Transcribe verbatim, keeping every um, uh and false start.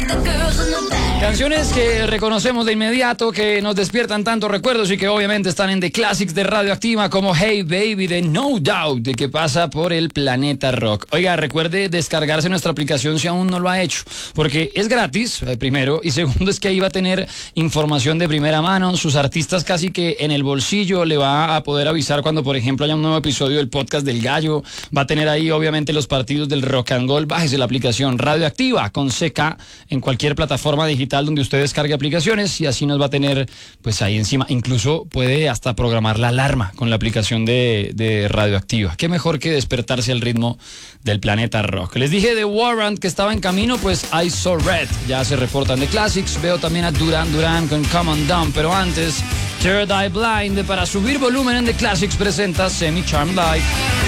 Canciones que reconocemos de inmediato, que nos despiertan tantos recuerdos y que obviamente están en The Classics de Radioactiva, como Hey Baby de No Doubt, de que pasa por el Planeta Rock. Oiga, recuerde descargarse nuestra aplicación si aún no lo ha hecho, porque es gratis, eh, primero, y segundo es que ahí va a tener información de primera mano, sus artistas casi que en el bolsillo, le va a poder avisar cuando, por ejemplo, haya un nuevo episodio del podcast del Gallo, va a tener ahí obviamente los partidos del Rock and Roll. Bájese la aplicación Radioactiva con C K en cualquier plataforma digital donde usted descargue aplicaciones y así nos va a tener pues ahí encima. Incluso puede hasta programar la alarma con la aplicación de, de Radioactiva. Qué mejor que despertarse al ritmo del Planeta Rock. Les dije de Warrant que estaba en camino, pues I Saw Red ya se reportan de Classics. Veo también a Duran Duran con Come On Down, pero antes Third Eye Blind, para subir volumen en The Classics, presenta Semi Charmed Life.